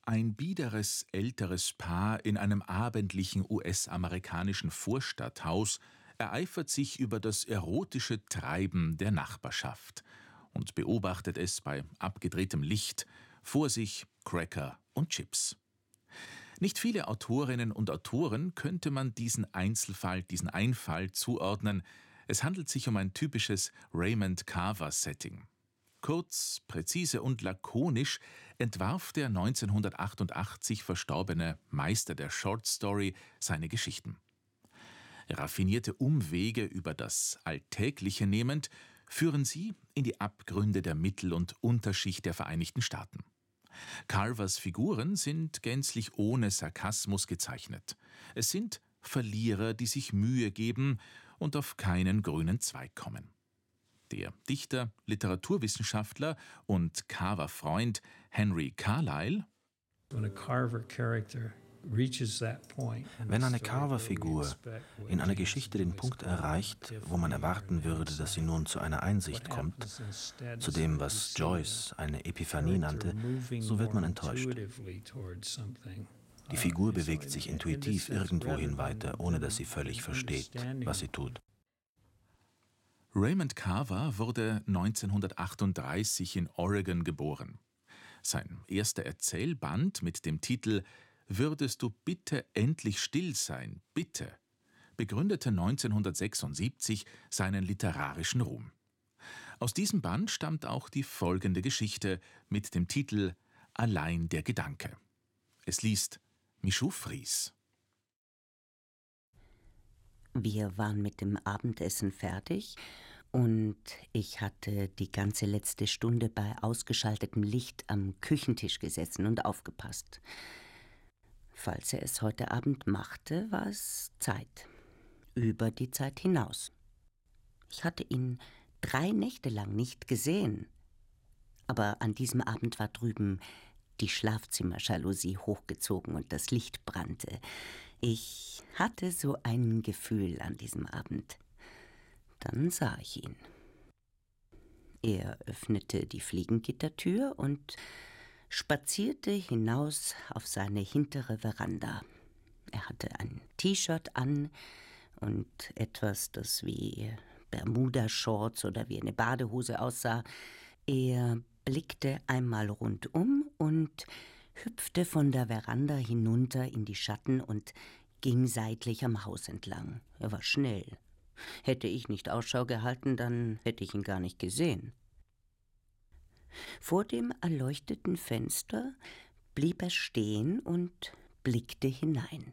Ein biederes älteres Paar in einem abendlichen US-amerikanischen Vorstadthaus ereifert sich über das erotische Treiben der Nachbarschaft und beobachtet es bei abgedrehtem Licht, vor sich Cracker und Chips. Nicht viele Autorinnen und Autoren könnte man diesen Einfall zuordnen. Es handelt sich um ein typisches Raymond Carver-Setting. Kurz, präzise und lakonisch entwarf der 1988 verstorbene Meister der Short Story seine Geschichten. Raffinierte Umwege über das Alltägliche nehmend, führen sie in die Abgründe der Mittel- und Unterschicht der Vereinigten Staaten. Carvers Figuren sind gänzlich ohne Sarkasmus gezeichnet. Es sind Verlierer, die sich Mühe geben und auf keinen grünen Zweig kommen. Der Dichter, Literaturwissenschaftler und Carver-Freund Henry Carlyle: Wenn eine Carver-Figur in einer Geschichte den Punkt erreicht, wo man erwarten würde, dass sie nun zu einer Einsicht kommt, zu dem, was Joyce eine Epiphanie nannte, so wird man enttäuscht. Die Figur bewegt sich intuitiv irgendwohin weiter, ohne dass sie völlig versteht, was sie tut. Raymond Carver wurde 1938 in Oregon geboren. Sein erster Erzählband mit dem Titel »Würdest du bitte endlich still sein, bitte« begründete 1976 seinen literarischen Ruhm. Aus diesem Band stammt auch die folgende Geschichte mit dem Titel »Allein der Gedanke«. Es liest Michou Fries. Wir waren mit dem Abendessen fertig und ich hatte die ganze letzte Stunde bei ausgeschaltetem Licht am Küchentisch gesessen und aufgepasst. Falls er es heute Abend machte, war es Zeit. Über die Zeit hinaus. Ich hatte ihn 3 Nächte lang nicht gesehen. Aber an diesem Abend war drüben die Schlafzimmerjalousie hochgezogen und das Licht brannte. Ich hatte so ein Gefühl an diesem Abend. Dann sah ich ihn. Er öffnete die Fliegengittertür und spazierte hinaus auf seine hintere Veranda. Er hatte ein T-Shirt an und etwas, das wie Bermuda-Shorts oder wie eine Badehose aussah. Er blickte einmal rundum und hüpfte von der Veranda hinunter in die Schatten und ging seitlich am Haus entlang. Er war schnell. Hätte ich nicht Ausschau gehalten, dann hätte ich ihn gar nicht gesehen. Vor dem erleuchteten Fenster blieb er stehen und blickte hinein.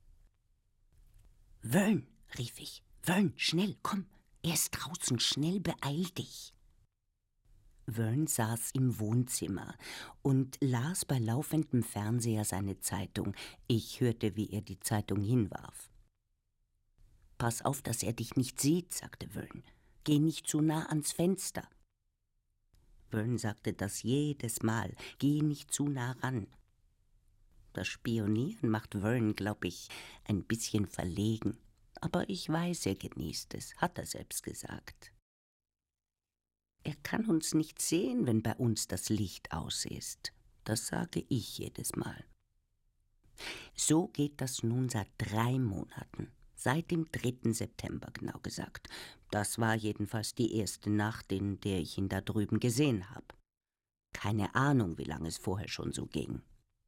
»Vern«, rief ich, »Vern, schnell, komm, er ist draußen, schnell, beeil dich!« Vern saß im Wohnzimmer und las bei laufendem Fernseher seine Zeitung. Ich hörte, wie er die Zeitung hinwarf. »Pass auf, dass er dich nicht sieht«, sagte Vern. »Geh nicht zu nah ans Fenster.« Vern sagte das jedes Mal. »Geh nicht zu nah ran.« Das Spionieren macht Vern, glaube ich, ein bisschen verlegen. Aber ich weiß, er genießt es, hat er selbst gesagt. Er kann uns nicht sehen, wenn bei uns das Licht aus ist. Das sage ich jedes Mal. So geht das nun seit 3 Monaten. Seit dem 3. September, genau gesagt. Das war jedenfalls die erste Nacht, in der ich ihn da drüben gesehen habe. Keine Ahnung, wie lange es vorher schon so ging.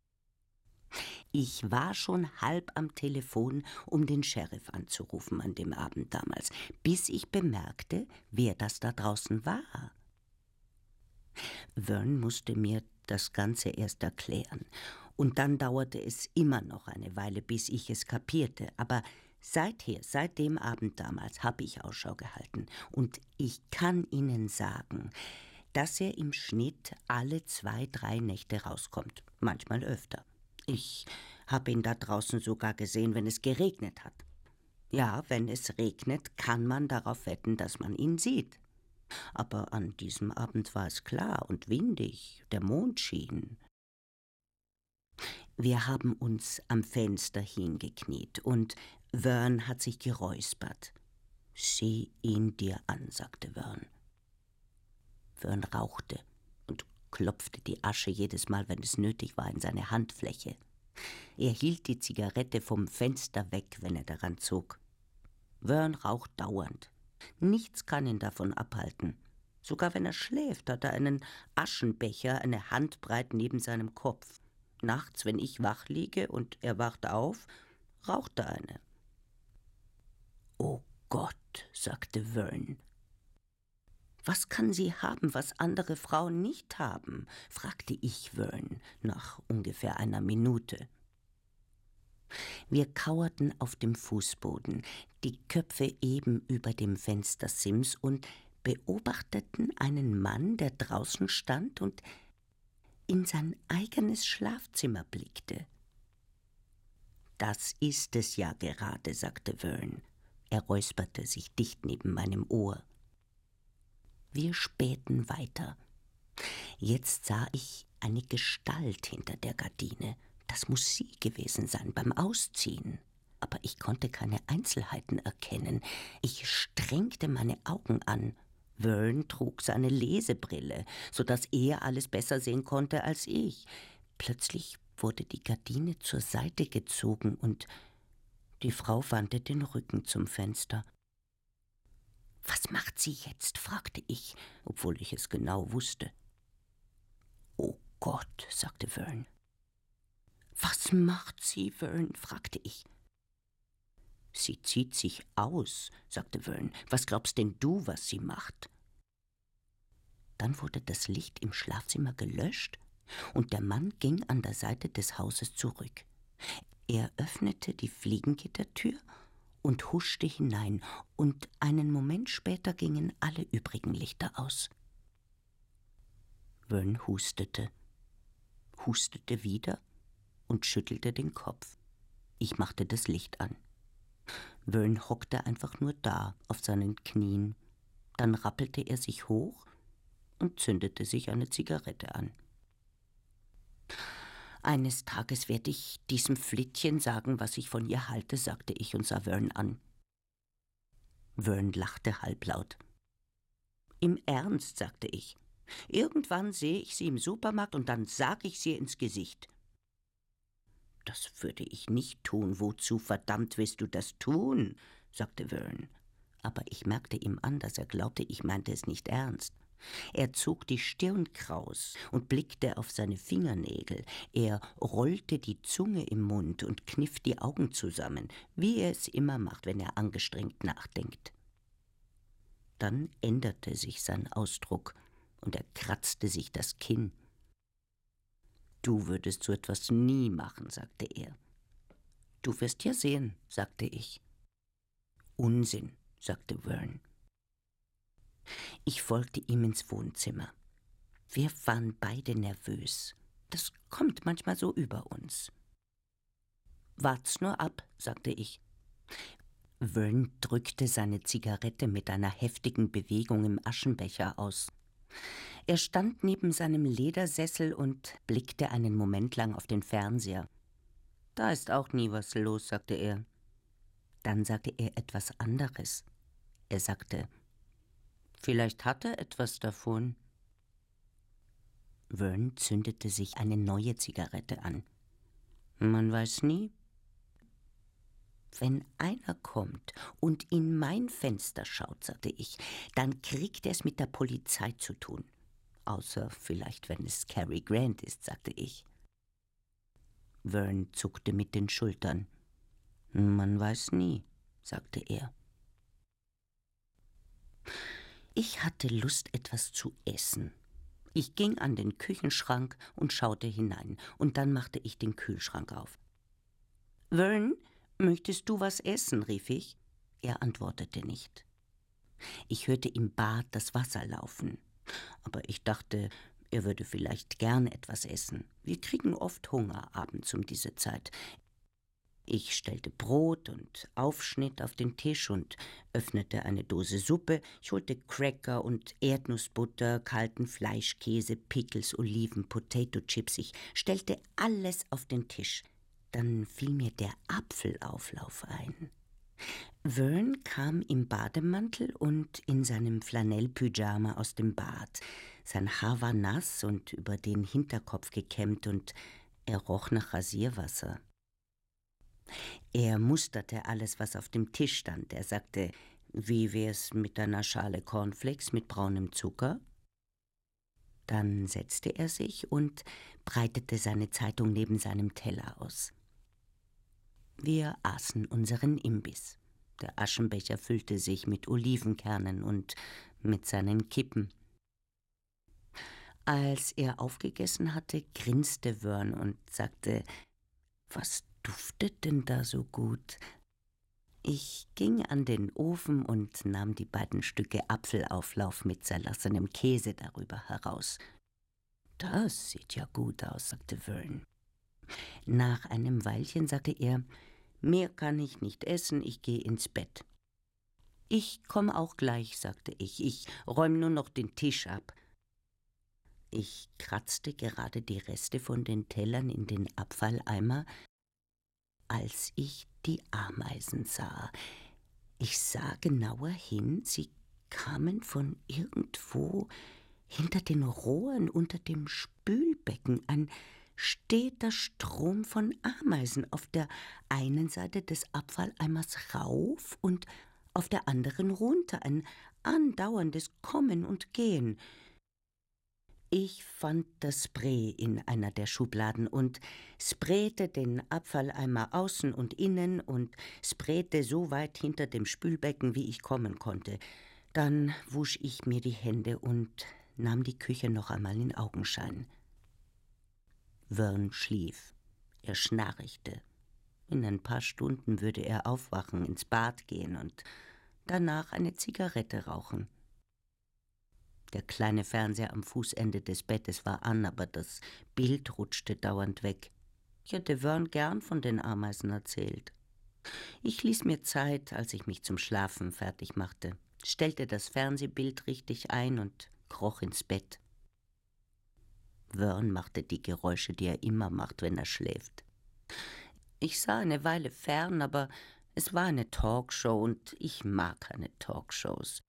Ich war schon halb am Telefon, um den Sheriff anzurufen an dem Abend damals, bis ich bemerkte, wer das da draußen war. Vern musste mir das Ganze erst erklären. Und dann dauerte es immer noch eine Weile, bis ich es kapierte. Aber seit dem Abend damals, habe ich Ausschau gehalten. Und ich kann Ihnen sagen, dass er im Schnitt alle 2, 3 Nächte rauskommt. Manchmal öfter. Ich habe ihn da draußen sogar gesehen, wenn es geregnet hat. Ja, wenn es regnet, kann man darauf wetten, dass man ihn sieht. Aber an diesem Abend war es klar und windig, der Mond schien. Wir haben uns am Fenster hingekniet und Vern hat sich geräuspert. »Sieh ihn dir an«, sagte Vern. Vern rauchte und klopfte die Asche jedes Mal, wenn es nötig war, in seine Handfläche. Er hielt die Zigarette vom Fenster weg, wenn er daran zog. Vern raucht dauernd. Nichts kann ihn davon abhalten. Sogar wenn er schläft, hat er einen Aschenbecher eine Handbreit neben seinem Kopf. Nachts, wenn ich wach liege und er wacht auf, raucht er eine. »Oh Gott«, sagte Vern. »Was kann sie haben, was andere Frauen nicht haben?« fragte ich Vern nach ungefähr einer Minute. Wir kauerten auf dem Fußboden, die Köpfe eben über dem Fenstersims und beobachteten einen Mann, der draußen stand und in sein eigenes Schlafzimmer blickte. »Das ist es ja gerade«, sagte Vern. Er räusperte sich dicht neben meinem Ohr. Wir spähten weiter. Jetzt sah ich eine Gestalt hinter der Gardine. Das muss sie gewesen sein beim Ausziehen. Aber ich konnte keine Einzelheiten erkennen. Ich strengte meine Augen an. Vern trug seine Lesebrille, sodass er alles besser sehen konnte als ich. Plötzlich wurde die Gardine zur Seite gezogen und die Frau wandte den Rücken zum Fenster. »Was macht sie jetzt?« fragte ich, obwohl ich es genau wusste. »Oh Gott«, sagte Vern. »Was macht sie, Vern?« fragte ich. »Sie zieht sich aus«, sagte Vern. »Was glaubst denn du, was sie macht?« Dann wurde das Licht im Schlafzimmer gelöscht und der Mann ging an der Seite des Hauses zurück. Er öffnete die Fliegengittertür und huschte hinein, und einen Moment später gingen alle übrigen Lichter aus. Vern hustete wieder und schüttelte den Kopf. Ich machte das Licht an. Vern hockte einfach nur da auf seinen Knien. Dann rappelte er sich hoch und zündete sich eine Zigarette an. »Eines Tages werde ich diesem Flittchen sagen, was ich von ihr halte«, sagte ich und sah Vern an. Vern lachte halblaut. »Im Ernst«, sagte ich. »Irgendwann sehe ich sie im Supermarkt und dann sage ich sie ins Gesicht.« »Das würde ich nicht tun. Wozu verdammt willst du das tun?«, sagte Vern. Aber ich merkte ihm an, dass er glaubte, ich meinte es nicht ernst. Er zog die Stirn kraus und blickte auf seine Fingernägel. Er rollte die Zunge im Mund und kniff die Augen zusammen, wie er es immer macht, wenn er angestrengt nachdenkt. Dann änderte sich sein Ausdruck und er kratzte sich das Kinn. »Du würdest so etwas nie machen«, sagte er. »Du wirst ja sehen«, sagte ich. »Unsinn«, sagte Vern. Ich folgte ihm ins Wohnzimmer. Wir waren beide nervös. Das kommt manchmal so über uns. »Wart's nur ab«, sagte ich. Vern drückte seine Zigarette mit einer heftigen Bewegung im Aschenbecher aus. Er stand neben seinem Ledersessel und blickte einen Moment lang auf den Fernseher. »Da ist auch nie was los«, sagte er. Dann sagte er etwas anderes. Er sagte: »Vielleicht hat er etwas davon.« Vern zündete sich eine neue Zigarette an. »Man weiß nie.« »Wenn einer kommt und in mein Fenster schaut«, sagte ich, »dann kriegt er es mit der Polizei zu tun. Außer vielleicht, wenn es Cary Grant ist«, sagte ich. Vern zuckte mit den Schultern. »Man weiß nie«, sagte er. Ich hatte Lust, etwas zu essen. Ich ging an den Küchenschrank und schaute hinein, und dann machte ich den Kühlschrank auf. »Vern, möchtest du was essen?«, rief ich. Er antwortete nicht. Ich hörte im Bad das Wasser laufen, aber ich dachte, er würde vielleicht gern etwas essen. Wir kriegen oft Hunger abends um diese Zeit. Ich stellte Brot und Aufschnitt auf den Tisch und öffnete eine Dose Suppe. Ich holte Cracker und Erdnussbutter, kalten Fleischkäse, Pickles, Oliven, Potato Chips. Ich stellte alles auf den Tisch. Dann fiel mir der Apfelauflauf ein. Vern kam im Bademantel und in seinem Flanellpyjama aus dem Bad. Sein Haar war nass und über den Hinterkopf gekämmt und er roch nach Rasierwasser. Er musterte alles, was auf dem Tisch stand. Er sagte, wie wär's mit einer Schale Cornflakes mit braunem Zucker? Dann setzte er sich und breitete seine Zeitung neben seinem Teller aus. Wir aßen unseren Imbiss. Der Aschenbecher füllte sich mit Olivenkernen und mit seinen Kippen. Als er aufgegessen hatte, grinste Vern und sagte, »Was duftet denn da so gut?« Ich ging an den Ofen und nahm die beiden Stücke Apfelauflauf mit zerlassenem Käse darüber heraus. »Das sieht ja gut aus«, sagte Vern. Nach einem Weilchen sagte er, »Mehr kann ich nicht essen, ich gehe ins Bett.« »Ich komme auch gleich«, sagte ich. »Ich räume nur noch den Tisch ab.« Ich kratzte gerade die Reste von den Tellern in den Abfalleimer, als ich die Ameisen sah. Ich sah genauer hin, sie kamen von irgendwo hinter den Rohren unter dem Spülbecken, ein steter Strom von Ameisen, auf der einen Seite des Abfalleimers rauf und auf der anderen runter, ein andauerndes Kommen und Gehen. Ich fand das Spray in einer der Schubladen und sprayte den Abfalleimer außen und innen und sprayte so weit hinter dem Spülbecken, wie ich kommen konnte. Dann wusch ich mir die Hände und nahm die Küche noch einmal in Augenschein. Vern schlief. Er schnarchte. In ein paar Stunden würde er aufwachen, ins Bad gehen und danach eine Zigarette rauchen. Der kleine Fernseher am Fußende des Bettes war an, aber das Bild rutschte dauernd weg. Ich hätte Vern gern von den Ameisen erzählt. Ich ließ mir Zeit, als ich mich zum Schlafen fertig machte, stellte das Fernsehbild richtig ein und kroch ins Bett. Vern machte die Geräusche, die er immer macht, wenn er schläft. Ich sah eine Weile fern, aber es war eine Talkshow und ich mag keine Talkshows.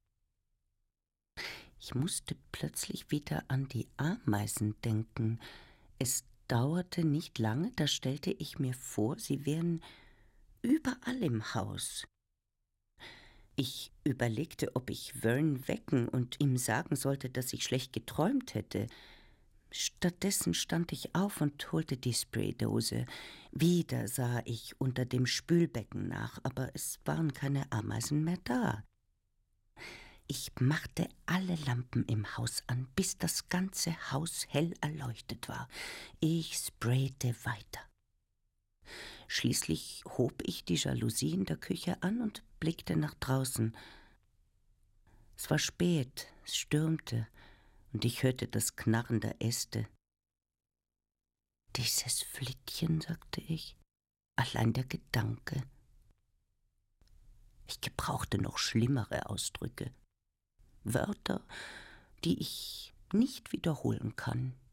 Ich musste plötzlich wieder an die Ameisen denken. Es dauerte nicht lange, da stellte ich mir vor, sie wären überall im Haus. Ich überlegte, ob ich Vern wecken und ihm sagen sollte, dass ich schlecht geträumt hätte. Stattdessen stand ich auf und holte die Spraydose. Wieder sah ich unter dem Spülbecken nach, aber es waren keine Ameisen mehr da. Ich machte alle Lampen im Haus an, bis das ganze Haus hell erleuchtet war. Ich sprayte weiter. Schließlich hob ich die Jalousie in der Küche an und blickte nach draußen. Es war spät, es stürmte, und ich hörte das Knarren der Äste. »Dieses Flittchen«, sagte ich, »allein der Gedanke.« Ich gebrauchte noch schlimmere Ausdrücke. Wörter, die ich nicht wiederholen kann.